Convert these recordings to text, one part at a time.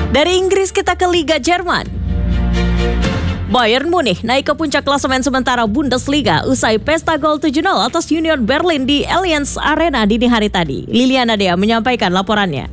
Dari Inggris kita ke Liga Jerman. Bayern Munich naik ke puncak klasemen sementara Bundesliga usai pesta gol 7-0 atas Union Berlin di Allianz Arena dini hari tadi. Liliana Dea menyampaikan laporannya.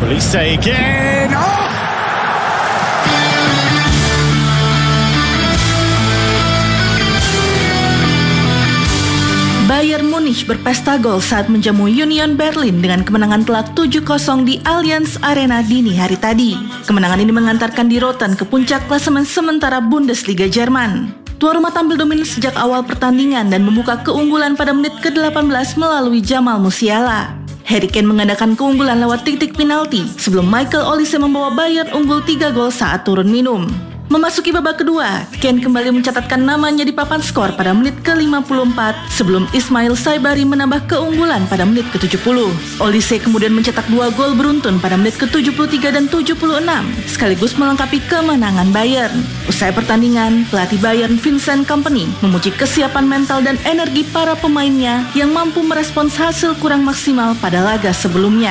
Bayern Munich berpesta gol saat menjamu Union Berlin dengan kemenangan telak 7-0 di Allianz Arena dini hari tadi. Kemenangan ini mengantarkan Die Roten ke puncak klasemen sementara Bundesliga Jerman. Tuan rumah tampil dominan sejak awal pertandingan dan membuka keunggulan pada menit ke-18 melalui Jamal Musiala. Harry Kane mengandalkan keunggulan lewat titik penalti sebelum Michael Olise membawa Bayern unggul 3 gol saat turun minum. Memasuki babak kedua, Kane kembali mencatatkan namanya di papan skor pada menit ke-54 sebelum Ismail Saibari menambah keunggulan pada menit ke-70. Olise kemudian mencetak 2 gol beruntun pada menit ke-73 dan 76, sekaligus melengkapi kemenangan Bayern. Usai pertandingan, pelatih Bayern Vincent Kompany memuji kesiapan mental dan energi para pemainnya yang mampu merespons hasil kurang maksimal pada laga sebelumnya.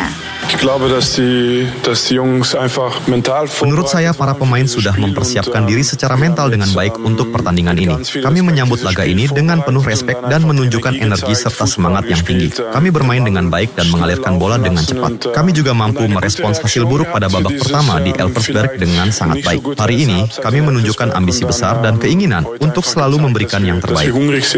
Menurut saya, para pemain sudah mempersiapkan diri secara mental dengan baik untuk pertandingan ini. Kami menyambut laga ini dengan penuh respek dan menunjukkan energi serta semangat yang tinggi. Kami bermain dengan baik dan mengalirkan bola dengan cepat. Kami juga mampu merespons hasil buruk pada babak pertama di Elversberg dengan sangat baik. Hari ini, kami menunjukkan ambisi besar dan keinginan untuk selalu memberikan yang terbaik.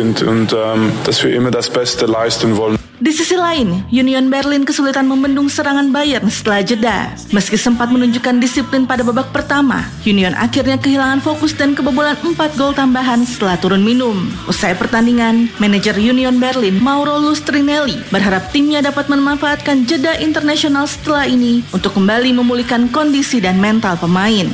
Di sisi lain, Union Berlin kesulitan membendung serangan Bayern setelah jeda. Meski sempat menunjukkan disiplin pada babak pertama, Union akhirnya kehilangan fokus dan kebobolan 4 gol tambahan setelah turun minum. Usai pertandingan, manajer Union Berlin, Mauro Lustrinelli, berharap timnya dapat memanfaatkan jeda internasional setelah ini untuk kembali memulihkan kondisi dan mental pemain.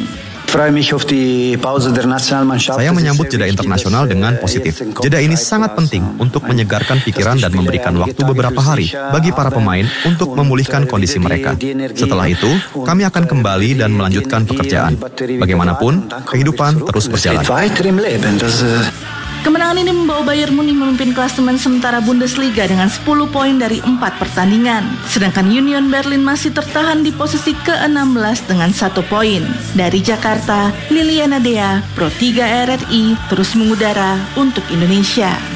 Saya menyambut jeda internasional dengan positif. Jeda ini sangat penting untuk menyegarkan pikiran dan memberikan waktu beberapa hari bagi para pemain untuk memulihkan kondisi mereka. Setelah itu, kami akan kembali dan melanjutkan pekerjaan. Bagaimanapun, kehidupan terus berjalan. Kemenangan ini membawa Bayern Munich memimpin klasemen sementara Bundesliga dengan 10 poin dari 4 pertandingan. Sedangkan Union Berlin masih tertahan di posisi ke-16 dengan 1 poin. Dari Jakarta, Liliana Dea, Pro 3 RRI, terus mengudara untuk Indonesia.